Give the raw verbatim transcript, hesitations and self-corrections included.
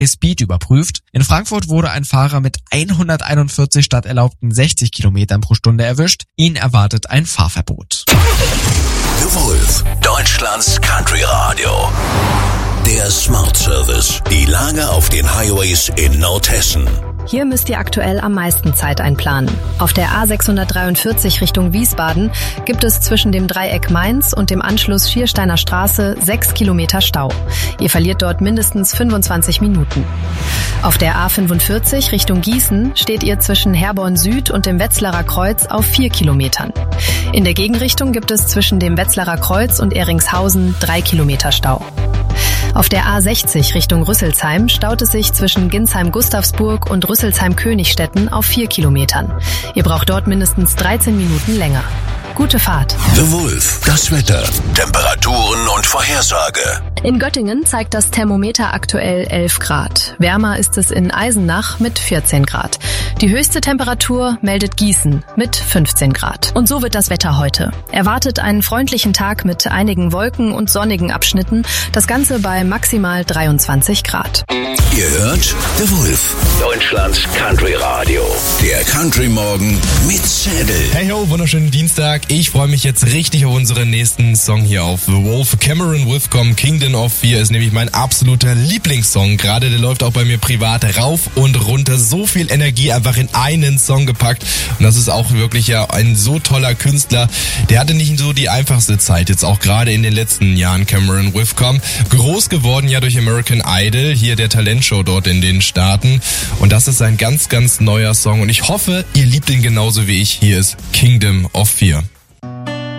Speed überprüft. In Frankfurt wurde ein Fahrer mit hunderteinundvierzig statt erlaubten sechzig Kilometern pro Stunde erwischt. Ihn erwartet ein Fahrverbot. The Wolf, Deutschlands Country Radio. Der Smart Service. Die Lage auf den Highways in Nordhessen. Hier müsst ihr aktuell am meisten Zeit einplanen. Auf der A sechshundertdreiundvierzig Richtung Wiesbaden gibt es zwischen dem Dreieck Mainz und dem Anschluss Schiersteiner Straße sechs Kilometer Stau. Ihr verliert dort mindestens fünfundzwanzig Minuten. Auf der A fünfundvierzig Richtung Gießen steht ihr zwischen Herborn Süd und dem Wetzlarer Kreuz auf vier Kilometern. In der Gegenrichtung gibt es zwischen dem Wetzlarer Kreuz und Eringshausen drei Kilometer Stau. Auf der A sechzig Richtung Rüsselsheim staut es sich zwischen Ginsheim-Gustavsburg und Rüsselsheim-Königstetten auf vier Kilometern. Ihr braucht dort mindestens dreizehn Minuten länger. Gute Fahrt. The Wolf, das Wetter, Temperaturen und Vorhersage. In Göttingen zeigt das Thermometer aktuell elf Grad. Wärmer ist es in Eisenach mit vierzehn Grad. Die höchste Temperatur meldet Gießen mit fünfzehn Grad. Und so wird das Wetter heute. Erwartet einen freundlichen Tag mit einigen Wolken und sonnigen Abschnitten. Das Ganze bei maximal dreiundzwanzig Grad. Ihr hört The Wolf, Deutschlands Country Radio. Der Country Morgen mit Zedel. Hey ho, wunderschönen Dienstag. Ich freue mich jetzt richtig auf unseren nächsten Song hier auf The Wolf. Cameron Withcomb, Kingdom of Fear ist nämlich mein absoluter Lieblingssong. Gerade der läuft auch bei mir privat rauf und runter. So viel Energie einfach in einen Song gepackt. Und das ist auch wirklich ja ein so toller Künstler. Der hatte nicht so die einfachste Zeit, jetzt auch gerade in den letzten Jahren, Cameron Withcomb. Groß geworden ja durch American Idol, hier der Talentshow dort in den Staaten. Und das ist ein ganz, ganz neuer Song. Und ich hoffe, ihr liebt ihn genauso wie ich. Hier ist Kingdom of Fear.